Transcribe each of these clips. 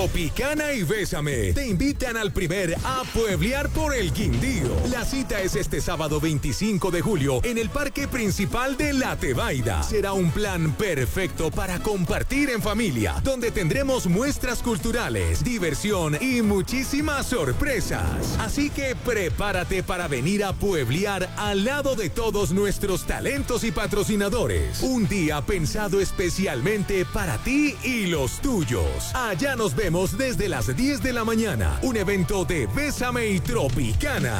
Tropicana y Bésame te invitan al primer A Pueblear por el Quindío. La cita es este sábado 25 de julio en el parque principal de La Tebaida. Será un plan perfecto para compartir en familia, donde tendremos muestras culturales, diversión y muchísimas sorpresas. Así que prepárate para venir a pueblear al lado de todos nuestros talentos y patrocinadores. Un día pensado especialmente para ti y los tuyos. Allá nos vemos desde las 10 de la mañana. Un evento de Bésame y Tropicana.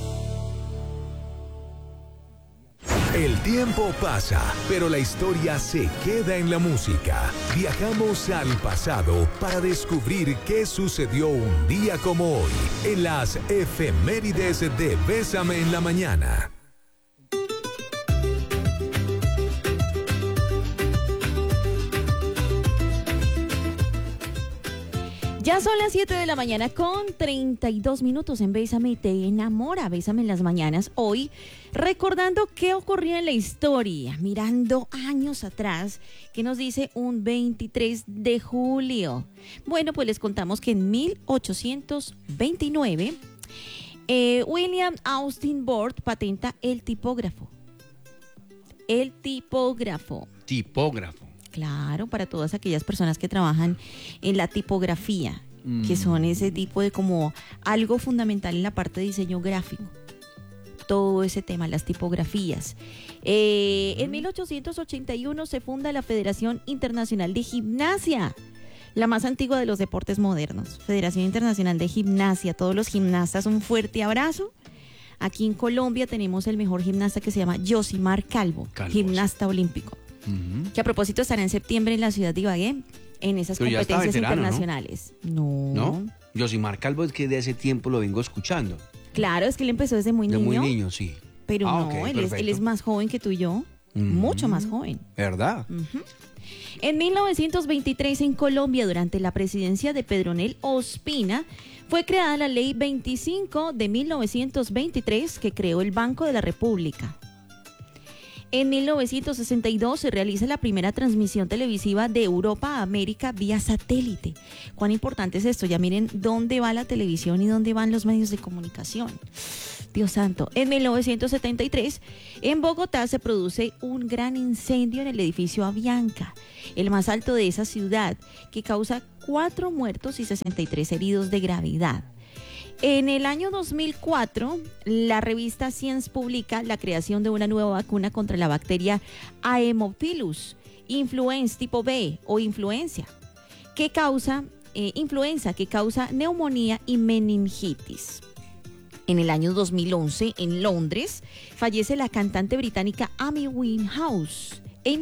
El tiempo pasa, pero la historia se queda en la música. Viajamos al pasado para descubrir qué sucedió un día como hoy en las efemérides de Bésame en la mañana. Ya son las 7 de la mañana con 32 minutos en Bésame te enamora, Bésame en las mañanas. Hoy recordando qué ocurría en la historia, mirando años atrás, que nos dice un 23 de julio. Bueno, pues les contamos que en 1829 William Austin Bord patenta el tipógrafo. El tipógrafo. Tipógrafo. Claro, para todas aquellas personas que trabajan en la tipografía, que son ese tipo de como algo fundamental en la parte de diseño gráfico. Todo ese tema, las tipografías. En 1881 se funda la Federación Internacional de Gimnasia, la más antigua de los deportes modernos. Federación Internacional de Gimnasia, todos los gimnastas, un fuerte abrazo. Aquí en Colombia tenemos el mejor gimnasta que se llama Yosimar Calvo, gimnasta olímpico. Que a propósito estará en septiembre en la ciudad de Ibagué en esas competencias veterano, internacionales. ¿No? Yosimar Calvo es que de ese tiempo lo vengo escuchando. Claro, es que él empezó desde muy niño. De muy niño, sí. Pero no, okay, él es más joven que tú y yo. Mucho más joven. ¿Verdad? En 1923 en Colombia, durante la presidencia de Pedronel Ospina, fue creada la Ley 25 de 1923 que creó el Banco de la República. En 1962 se realiza la primera transmisión televisiva de Europa a América vía satélite. ¿Cuán importante es esto? Ya miren dónde va la televisión y dónde van los medios de comunicación. Dios santo. En 1973, en Bogotá se produce un gran incendio en el edificio Avianca, el más alto de esa ciudad, que causa 4 muertos y 63 heridos de gravedad. En el año 2004, la revista Science publica la creación de una nueva vacuna contra la bacteria Haemophilus influenzae tipo B o influenza, que causa neumonía y meningitis. En el año 2011, en Londres, fallece la cantante británica Amy Winehouse.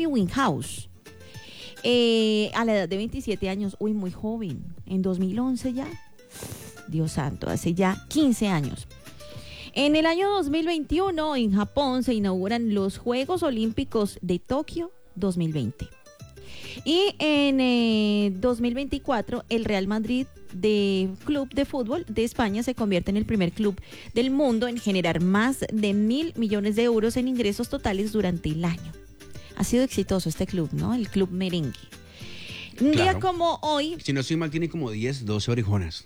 A la edad de 27 años, muy joven, en 2011 ya. Dios santo, hace ya 15 años. En el año 2021, en Japón, se inauguran los Juegos Olímpicos de Tokio 2020. Y en 2024, el Real Madrid Club de Fútbol de España se convierte en el primer club del mundo en generar más de 1.000 millones de euros en ingresos totales durante el año. Ha sido exitoso este club, ¿no? El Club Merengue. Un día como hoy... Si no estoy mal, tiene como 10, 12 orejonas.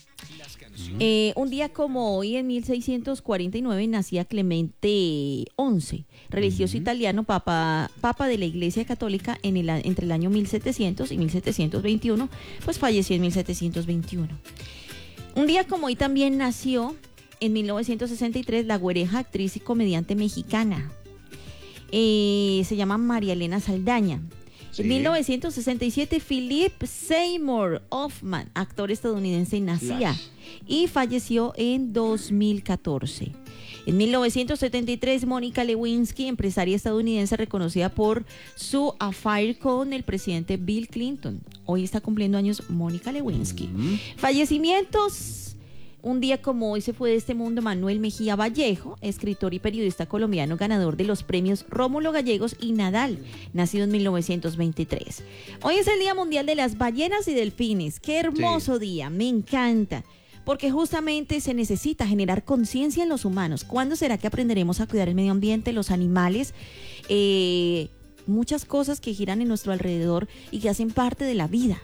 Un día como hoy, en 1649, nacía Clemente XI, religioso italiano, papa de la Iglesia Católica entre el año 1700 y 1721, pues falleció en 1721. Un día como hoy también nació, en 1963, la güereja, actriz y comediante mexicana. Se llama María Elena Saldaña. Sí. En 1967, Philip Seymour Hoffman, actor estadounidense, nacía y falleció en 2014. En 1973, Mónica Lewinsky, empresaria estadounidense reconocida por su affair con el presidente Bill Clinton. Hoy está cumpliendo años Mónica Lewinsky. Fallecimientos. Un día como hoy se fue de este mundo Manuel Mejía Vallejo, escritor y periodista colombiano, ganador de los premios Rómulo Gallegos y Nadal, nacido en 1923. Hoy es el Día Mundial de las Ballenas y Delfines. ¡Qué hermoso día! Me encanta. Porque justamente se necesita generar conciencia en los humanos. ¿Cuándo será que aprenderemos a cuidar el medio ambiente, los animales? Muchas cosas que giran en nuestro alrededor y que hacen parte de la vida.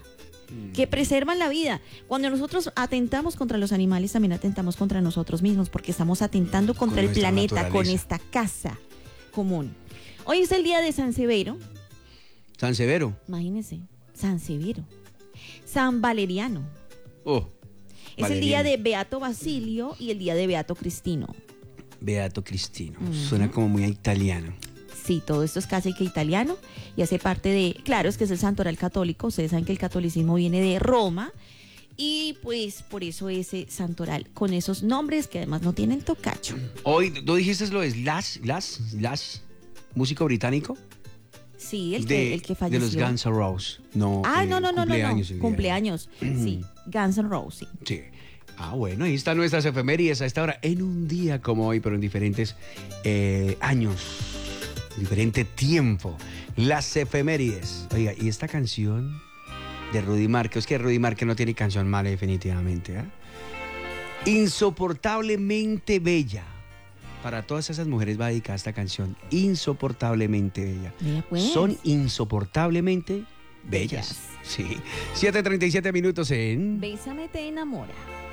que preservan la vida. Cuando nosotros atentamos contra los animales, también atentamos contra nosotros mismos, porque estamos atentando contra el planeta, con esta casa común. Hoy es el día de San Severo. San Severo. Imagínense, San Severo. San Valeriano. Oh, es Valeriano. El día de Beato Basilio y el día de Beato Cristino. Beato Cristino. Suena como muy a italiano. Sí, todo esto es casi que italiano y hace parte de, claro, es que es el santoral católico. Ustedes saben que el catolicismo viene de Roma y pues por eso ese santoral con esos nombres que además no tienen tocacho. Hoy, ¿tú dijiste lo de Slash, músico británico? Sí, el que falleció. De los Guns N' Roses. No, no. Cumpleaños. Sí, Guns N' Roses. Sí. Ah, bueno, ahí están nuestras efemérides a esta hora, en un día como hoy, pero en diferentes años, diferente tiempo. Las efemérides. Oiga, y esta canción de Rudy Márquez, es que Rudy Márquez no tiene canción mala definitivamente, ¿eh? Insoportablemente bella. Para todas esas mujeres va dedicada esta canción. Insoportablemente bella. Pues. Son insoportablemente bellas. Sí. 7:37 minutos en... Bésame te enamora.